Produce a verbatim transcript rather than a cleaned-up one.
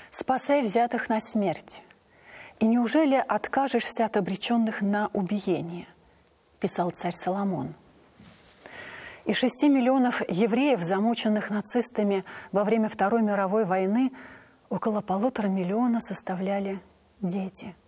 спасай взятых на смерть. И неужели откажешься от обреченных на убиение?» – писал царь Соломон. Из шести миллионов евреев, замученных нацистами во время Второй мировой войны, около полутора миллиона составляли дети.